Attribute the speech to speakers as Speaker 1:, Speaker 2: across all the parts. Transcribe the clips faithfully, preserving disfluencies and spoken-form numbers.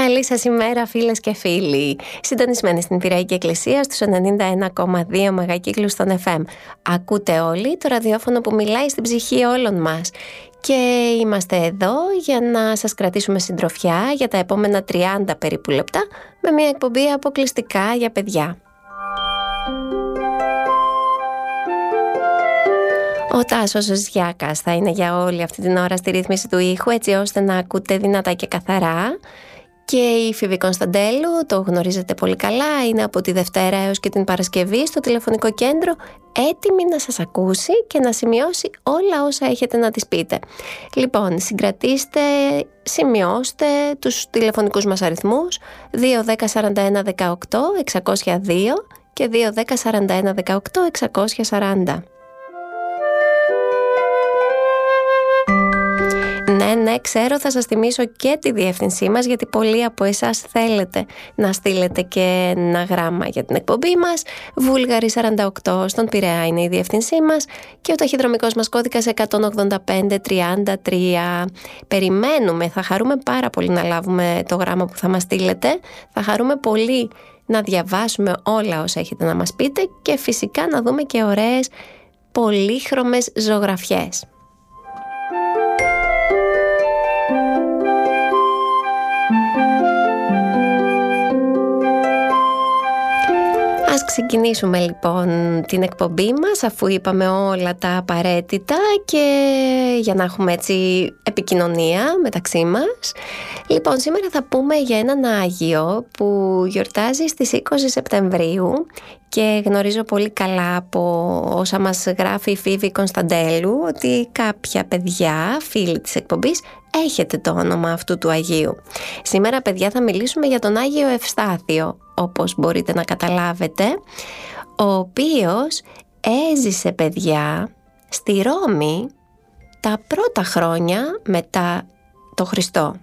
Speaker 1: Καλή σας ημέρα, φίλες και φίλοι. Συντονισμένοι στην Πειραϊκή Εκκλησία στους ενενήντα ένα κόμμα δύο μεγακύκλους στον εφ εμ. Ακούτε όλοι το ραδιόφωνο που μιλάει στην ψυχή όλων μας. Και είμαστε εδώ για να σας κρατήσουμε συντροφιά για τα επόμενα τριάντα περίπου λεπτά με μια εκπομπή αποκλειστικά για παιδιά. Ο Τάσος Ζιάκας θα είναι για όλη αυτή την ώρα στη ρύθμιση του ήχου, έτσι ώστε να ακούτε δυνατά και καθαρά. Και η Φίβη Κωνσταντέλου, το γνωρίζετε πολύ καλά, είναι από τη Δευτέρα έως και την Παρασκευή στο τηλεφωνικό κέντρο, έτοιμη να σας ακούσει και να σημειώσει όλα όσα έχετε να της πείτε. Λοιπόν, συγκρατήστε, σημειώστε τους τηλεφωνικούς μας αριθμούς δύο ένα μηδέν φορ ένα ένα οκτώ εξακόσια δύο και δύο ένα μηδέν φορ ένα ένα οκτώ εξακόσια σαράντα. Ναι, ναι, ξέρω, θα σας θυμίσω και τη διεύθυνσή μας, γιατί πολλοί από εσάς θέλετε να στείλετε και ένα γράμμα για την εκπομπή μας. Βούλγαρη σαράντα οκτώ στον Πειραιά είναι η διεύθυνσή μας και ο ταχυδρομικός μας κώδικας εκατόν ογδόντα πέντε τριάντα τρία. Περιμένουμε, θα χαρούμε πάρα πολύ να λάβουμε το γράμμα που θα μας στείλετε. Θα χαρούμε πολύ να διαβάσουμε όλα όσα έχετε να μας πείτε και φυσικά να δούμε και ωραίες πολύχρωμες ζωγραφιές. Ας ξεκινήσουμε λοιπόν την εκπομπή μας, αφού είπαμε όλα τα απαραίτητα και για να έχουμε έτσι επικοινωνία μεταξύ μας. Λοιπόν, σήμερα θα πούμε για έναν Άγιο που γιορτάζει στις είκοσι Σεπτεμβρίου και γνωρίζω πολύ καλά από όσα μας γράφει η Φίβη Κωνσταντέλου ότι κάποια παιδιά, φίλοι της εκπομπής, έχετε το όνομα αυτού του Αγίου. Σήμερα, παιδιά, θα μιλήσουμε για τον Άγιο Ευστάθιο, όπως μπορείτε να καταλάβετε, ο οποίος έζησε, παιδιά, στη Ρώμη τα πρώτα χρόνια μετά το Χριστό.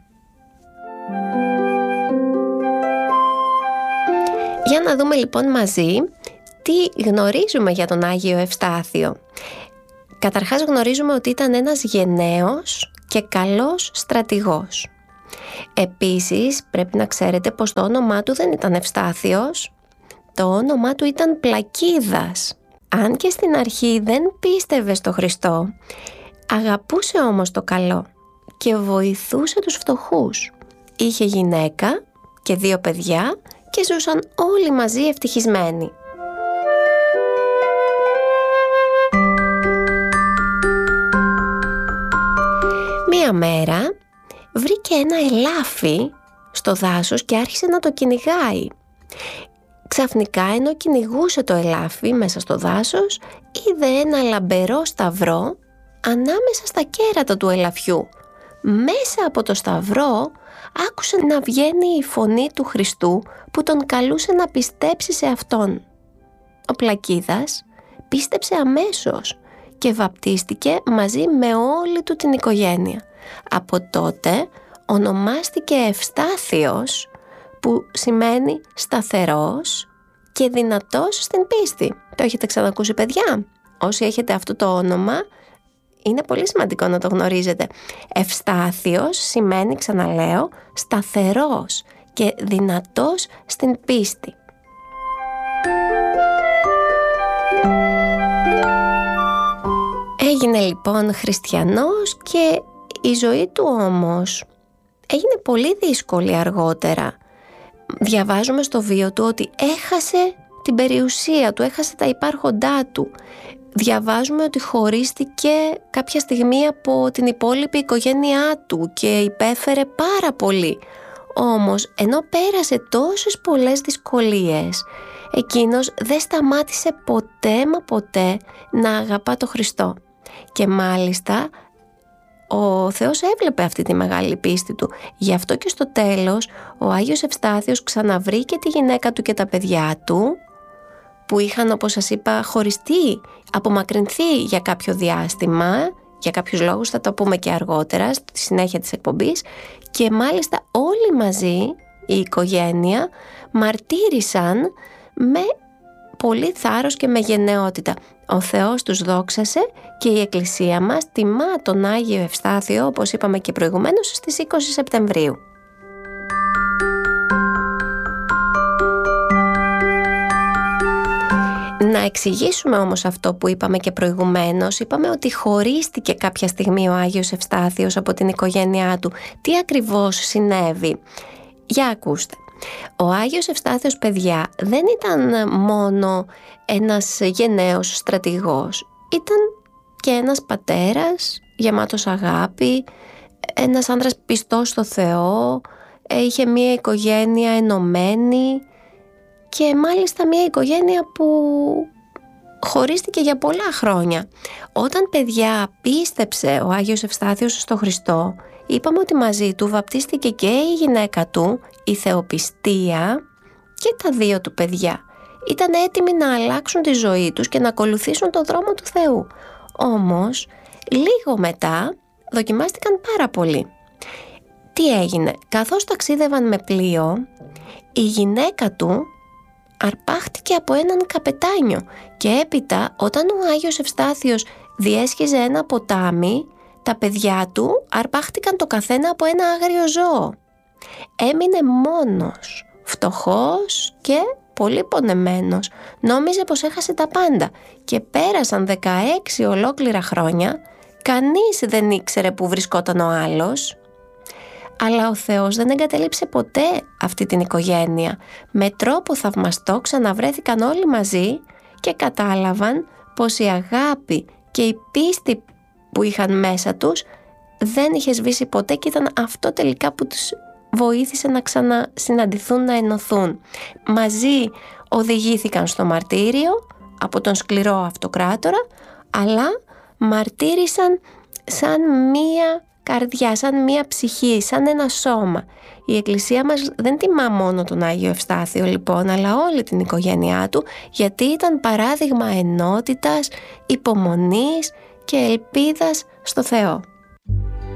Speaker 1: Για να δούμε λοιπόν μαζί τι γνωρίζουμε για τον Άγιο Ευστάθιο. Καταρχάς γνωρίζουμε ότι ήταν ένας γενναίος και καλός στρατηγός. Επίσης πρέπει να ξέρετε πως το όνομά του δεν ήταν Ευστάθιος, το όνομά του ήταν Πλακίδας. Αν και στην αρχή δεν πίστευε στο Χριστό, αγαπούσε όμως το καλό και βοηθούσε τους φτωχούς. Είχε γυναίκα και δύο παιδιά και ζούσαν όλοι μαζί ευτυχισμένοι. Μία μέρα βρήκε ένα ελάφι στο δάσος και άρχισε να το κυνηγάει. Ξαφνικά, ενώ κυνηγούσε το ελάφι μέσα στο δάσος, είδε ένα λαμπερό σταυρό ανάμεσα στα κέρατα του ελαφιού. Μέσα από το σταυρό άκουσε να βγαίνει η φωνή του Χριστού που τον καλούσε να πιστέψει σε Αυτόν. Ο Πλακίδας πίστεψε αμέσως και βαπτίστηκε μαζί με όλη του την οικογένεια. Από τότε ονομάστηκε Ευστάθιος, που σημαίνει σταθερός και δυνατός στην πίστη. Το έχετε ξανακούσει, παιδιά? Όσοι έχετε αυτό το όνομα, είναι πολύ σημαντικό να το γνωρίζετε. Ευστάθιος σημαίνει, ξαναλέω, σταθερός και δυνατός στην πίστη. Έγινε λοιπόν χριστιανός και η ζωή του όμως έγινε πολύ δύσκολη αργότερα. Διαβάζουμε στο βίο του ότι έχασε την περιουσία του, έχασε τα υπάρχοντά του. Διαβάζουμε ότι χωρίστηκε κάποια στιγμή από την υπόλοιπη οικογένειά του και υπέφερε πάρα πολύ. Όμως, ενώ πέρασε τόσες πολλές δυσκολίες, εκείνος δεν σταμάτησε ποτέ μα ποτέ να αγαπά το Χριστό. Και μάλιστα ο Θεός έβλεπε αυτή τη μεγάλη πίστη του. Γι' αυτό και στο τέλος ο Άγιος Ευστάθιος ξαναβρήκε τη γυναίκα του και τα παιδιά του, που είχαν, όπως σας είπα, χωριστεί, απομακρυνθεί για κάποιο διάστημα, για κάποιους λόγους θα το πούμε και αργότερα στη συνέχεια της εκπομπής, και μάλιστα όλοι μαζί, η οικογένεια, μαρτύρησαν με πολύ θάρρος και με γενναιότητα. Ο Θεός τους δόξασε και η Εκκλησία μας τιμά τον Άγιο Ευστάθιο, όπως είπαμε και προηγουμένως, στις είκοσι Σεπτεμβρίου. εξηγήσουμε όμως αυτό που είπαμε και προηγουμένως. Είπαμε ότι χωρίστηκε κάποια στιγμή ο Άγιος Ευστάθιος από την οικογένειά του. Τι ακριβώς συνέβη? Για ακούστε. Ο Άγιος Ευστάθιος, παιδιά, δεν ήταν μόνο ένας γενναίος στρατηγός. Ήταν και ένας πατέρας γεμάτος αγάπη, ένας άντρας πιστός στο Θεό, είχε μια οικογένεια ενωμένη και μάλιστα μια οικογένεια που χωρίστηκε για πολλά χρόνια. Όταν, παιδιά, πίστεψε ο Άγιος Ευστάθιος στο Χριστό, είπαμε ότι μαζί του βαπτίστηκε και η γυναίκα του, η Θεοπιστία, και τα δύο του παιδιά. Ήταν έτοιμοι να αλλάξουν τη ζωή τους και να ακολουθήσουν τον δρόμο του Θεού. Όμως, λίγο μετά δοκιμάστηκαν πάρα πολύ. Τι έγινε? Καθώς ταξίδευαν με πλοίο, η γυναίκα του αρπάχτηκε από έναν καπετάνιο και έπειτα, όταν ο Άγιος Ευστάθιος διέσχιζε ένα ποτάμι, τα παιδιά του αρπάχτηκαν το καθένα από ένα άγριο ζώο. Έμεινε μόνος, φτωχός και πολύ πονεμένος. Νόμιζε πως έχασε τα πάντα και πέρασαν δεκαέξι ολόκληρα χρόνια. Κανείς δεν ήξερε που βρισκόταν ο άλλος. Αλλά ο Θεός δεν εγκατέλειψε ποτέ αυτή την οικογένεια. Με τρόπο θαυμαστό ξαναβρέθηκαν όλοι μαζί και κατάλαβαν πως η αγάπη και η πίστη που είχαν μέσα τους δεν είχε σβήσει ποτέ και ήταν αυτό τελικά που τους βοήθησε να ξανασυναντηθούν, να ενωθούν. Μαζί οδηγήθηκαν στο μαρτύριο από τον σκληρό αυτοκράτορα, αλλά μαρτύρησαν σαν μία καρδιά, σαν μία ψυχή, σαν ένα σώμα. Η Εκκλησία μας δεν τιμά μόνο τον Άγιο Ευστάθιο λοιπόν, αλλά όλη την οικογένειά του, γιατί ήταν παράδειγμα ενότητας, υπομονής και ελπίδας στο Θεό.